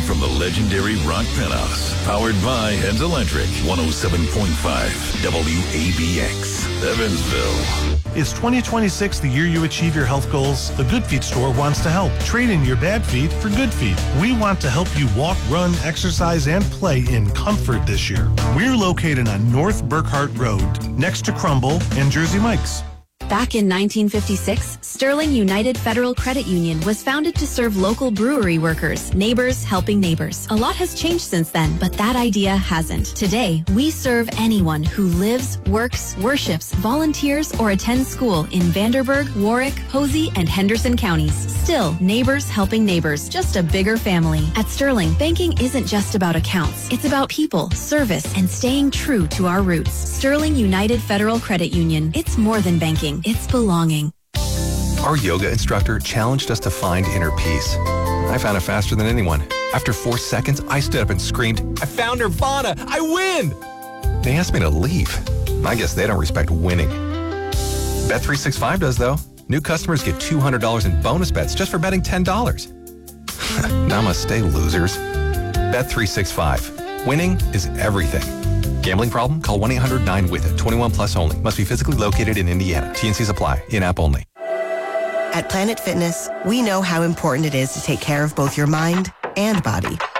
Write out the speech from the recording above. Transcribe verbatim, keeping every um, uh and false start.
Live from the legendary Rock Penthouse. Powered by Heads Electric. one oh seven point five W A B X. Evansville. Is twenty twenty-six the year you achieve your health goals? The Good Feet store wants to help. Trade in your bad feet for good feet. We want to help you walk, run, exercise, and play in comfort this year. We're located on North Burkhart Road, next to Crumble and Jersey Mike's. Back in nineteen fifty-six, Sterling United Federal Credit Union was founded to serve local brewery workers, neighbors helping neighbors. A lot has changed since then, but that idea hasn't. Today, we serve anyone who lives, works, worships, volunteers, or attends school in Vanderburgh, Warwick, Posey, and Henderson counties. Still, neighbors helping neighbors, just a bigger family. At Sterling, banking isn't just about accounts. It's about people, service, and staying true to our roots. Sterling United Federal Credit Union. It's more than banking. It's belonging. Our yoga instructor challenged us to find inner peace. I found it faster than anyone. After four seconds, I stood up and screamed, "I found Nirvana! I win!" They asked me to leave. I guess they don't respect winning. Bet three sixty-five does, though. New customers get two hundred dollars in bonus bets just for betting ten dollars. Namaste, losers. Bet three sixty-five. Winning is everything. Gambling problem? Call one eight hundred nine with it. twenty-one plus only. Must be physically located in Indiana. T N Cs apply. In-app only. At Planet Fitness, we know how important it is to take care of both your mind and body.